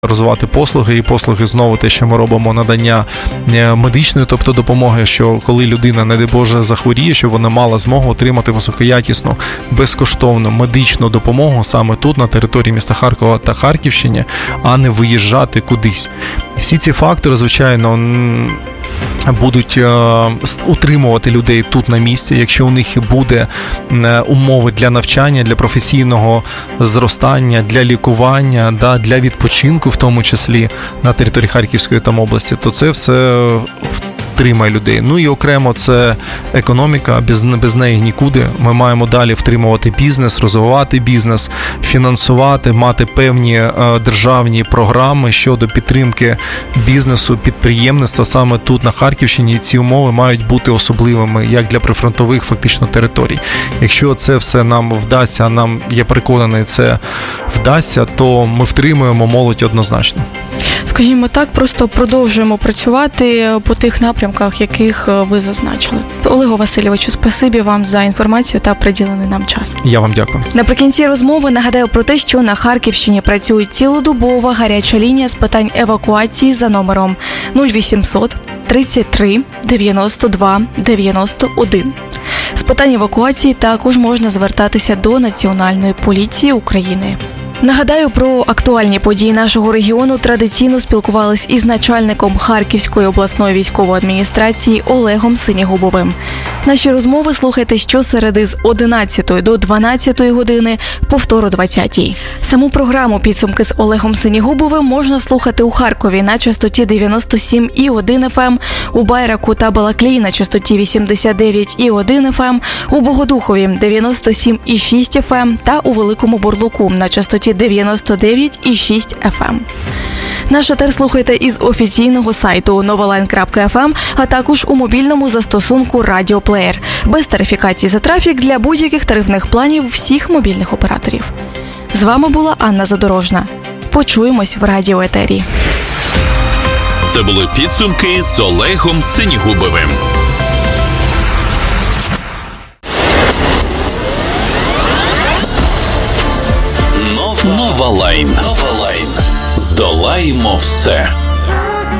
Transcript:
розвивати послуги, і послуги знову те, що ми робимо, надання медичної, тобто допомоги, що коли людина, не дай Боже, захворіє, щоб вона мала змогу отримати високоякісну, безкоштовну медичну допомогу саме тут, на території міста Харкова та Харківщини, а не виїжджати кудись. Всі ці фактори, звичайно, будуть утримувати людей тут на місці, якщо у них буде умови для навчання, для професійного зростання, для лікування, для відпочинку, в тому числі на території Харківської там області, то це все втримає людей. Ну і окремо це економіка, без неї нікуди. Ми маємо далі втримувати бізнес, розвивати бізнес, фінансувати, мати певні державні програми щодо підтримки бізнесу, підприємництва саме тут на Харківщині. І ці умови мають бути особливими, як для прифронтових фактично територій. Якщо це все нам вдасться, а нам, я переконаний, це вдасться, то ми втримуємо молодь однозначно. Скажімо так, просто продовжуємо працювати по тих напрямках, яких ви зазначили. Олегу Васильовичу, спасибі вам за інформацію та приділений нам час. Я вам дякую. Наприкінці розмови нагадаю про те, що на Харківщині працює цілодобова гаряча лінія з питань евакуації за номером 0800 33 92 91. З питань евакуації також можна звертатися до Національної поліції України. Нагадаю, про актуальні події нашого регіону традиційно спілкувались із начальником Харківської обласної військової адміністрації Олегом Синігубовим. Наші розмови слухайте щосереди з 11 до 12 години, повтор о 20. Саму програму «Підсумки з Олегом Синігубовим» можна слухати у Харкові на частоті 97,1 FM, у Байраку та Балаклії на частоті 89,1 FM, у Богодухові 97,6 FM та у Великому Бурлуку на частоті 99,6 FM. Наш етер слухайте із офіційного сайту novaline.fm, а також у мобільному застосунку «Радіоплеєр» без тарифікації за трафік для будь-яких тарифних планів всіх мобільних операторів. З вами була Анна Задорожна. Почуємось в радіоетері. Це були підсумки з Олегом Синігубовим. Нова Лайн. Здолаємо все.